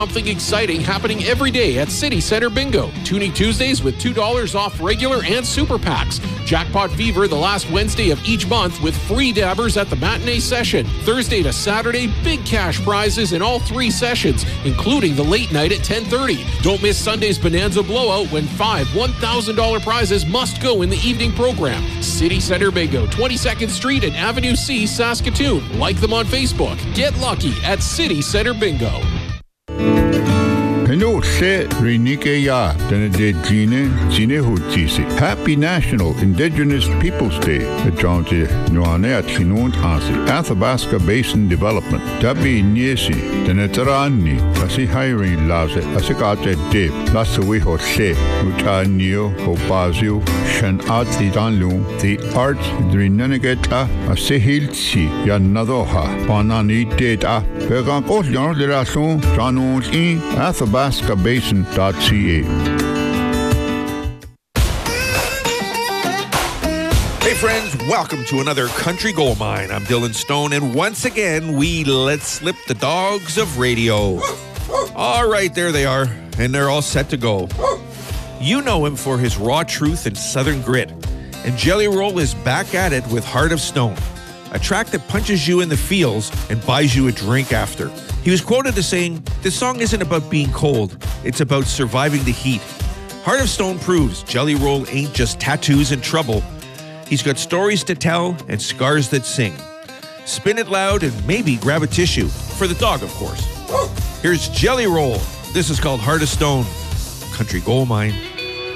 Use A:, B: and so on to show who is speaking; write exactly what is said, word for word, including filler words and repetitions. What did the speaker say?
A: Something exciting happening every day at City Center Bingo. Tuning Tuesdays with two dollars off regular and super packs. Jackpot Fever the last Wednesday of each month with free dabbers at the matinee session. Thursday to Saturday, big cash prizes in all three sessions, including the late night at ten thirty. Don't miss Sunday's Bonanza Blowout when five one thousand dollars prizes must go in the evening program. City Center Bingo, twenty-second Street and Avenue C, Saskatoon. Like them on Facebook. Get lucky at City Center Bingo.
B: Hello, se Renike ya de Gine Gine Hutisi. Happy National Indigenous Peoples Day. The Johnty Nuane at Hinont Asi. Athabasca Basin Development. Tabi Niesi. Denetarani. Asi hiring Laze. Asikate Dip. Lasawi Hose. Utanio. Hopazio. Shan Ati Danlu. The Art Drinanegeta. Asihilsi. Yanadoha. Panani Data. Vegan Osjan de Rason. Janons in Athabasca. Athabasca Basin dot C A.
C: Hey friends, welcome to another Country Gold Mine. I'm Dylan Stone, and once again, we let slip the dogs of radio. All right, there they are, and they're all set to go. You know him for his raw truth and southern grit, and Jelly Roll is back at it with Heart of Stone, a track that punches you in the feels and buys you a drink after. He was quoted as saying, "This song isn't about being cold, it's about surviving the heat." Heart of Stone proves Jelly Roll ain't just tattoos and trouble. He's got stories to tell and scars that sing. Spin it loud and maybe grab a tissue. For the dog, of course. Here's Jelly Roll. This is called Heart of Stone. Country Gold Mine.